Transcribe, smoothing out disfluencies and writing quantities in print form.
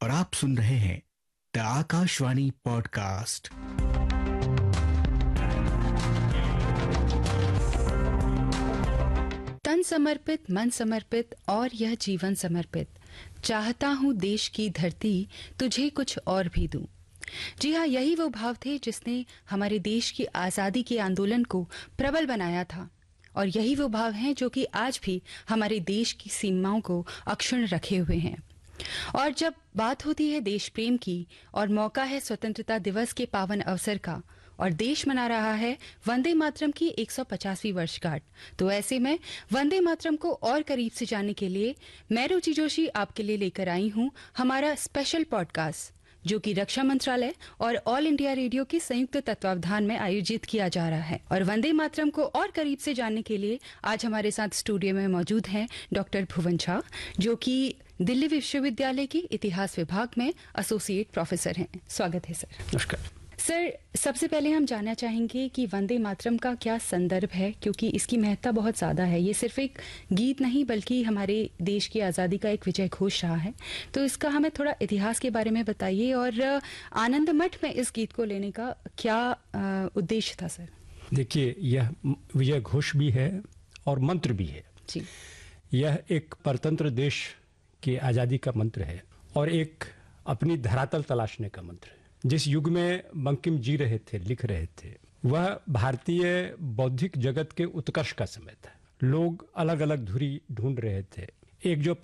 और आप सुन रहे हैं द आकाशवाणी पॉडकास्ट। तन समर्पित, मन समर्पित और यह जीवन समर्पित, चाहता हूँ देश की धरती तुझे कुछ और भी दूं। जी हाँ, यही वो भाव थे जिसने हमारे देश की आज़ादी के आंदोलन को प्रबल बनाया था, और यही वो भाव हैं जो कि आज भी हमारे देश की सीमाओं को अक्षुण्ण रखे हुए हैं। और जब बात होती है देश प्रेम की और मौका है स्वतंत्रता दिवस के पावन अवसर का और देश मना रहा है वंदे मातरम की 150वीं वर्षगांठ, तो ऐसे में वंदे मातरम को और करीब से जानने के लिए मैं रुचि जोशी आपके लिए लेकर आई हूं हमारा स्पेशल पॉडकास्ट, जो कि रक्षा मंत्रालय और ऑल इंडिया रेडियो के संयुक्त तत्वावधान में आयोजित किया जा रहा है। और वंदे मातरम को और करीब से जानने के लिए आज हमारे साथ स्टूडियो में मौजूद हैं डॉक्टर भुवन झा, जो कि दिल्ली विश्वविद्यालय के इतिहास विभाग में एसोसिएट प्रोफेसर हैं। स्वागत है सर। नमस्कार सर, सबसे पहले हम जानना चाहेंगे कि वंदे मातरम का क्या संदर्भ है, क्योंकि इसकी महत्ता बहुत ज़्यादा है। ये सिर्फ एक गीत नहीं बल्कि हमारे देश की आज़ादी का एक विजय घोष रहा है। तो इसका हमें थोड़ा इतिहास के बारे में बताइए, और आनंद मठ में इस गीत को लेने का क्या उद्देश्य था सर? देखिए, यह विजय घोष भी है और मंत्र भी है जी। यह एक परतंत्र देश की आज़ादी का मंत्र है और एक अपनी धरातल तलाशने का मंत्र है। जिस युग में बंकिम जी रहे थे, लिख रहे थे, वह भारतीय बौद्धिक जगत के उत्कर्ष का समय था। लोग अलग अलग धुरी ढूंढ रहे थे। एक जो